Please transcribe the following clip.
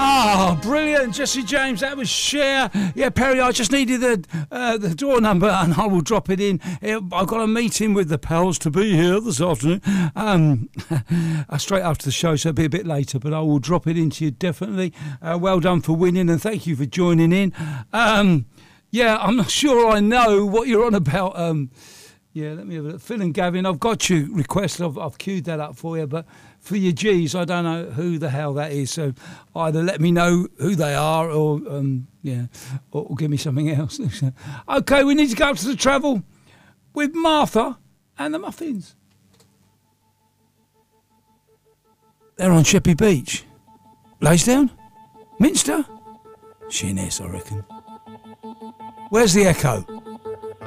Oh, brilliant, Jesse James. That was Cher. Yeah, Perry, I just needed the door number and I will drop it in. I've got a meeting with the pals to be here this afternoon. Straight after the show, so it'll be a bit later, but I will drop it into you definitely. Well done for winning and thank you for joining in. Yeah, I'm not sure I know what you're on about. Yeah, let me have a look. Phil and Gavin, I've got your request. I've queued that up for you, but for your G's, I don't know who the hell that is. So either let me know who they are or give me something else. Okay, we need to go up to the travel with Martha and the Muffins. They're on Sheppey Beach. Laysdown? Minster? Sheerness, I reckon. Where's the echo?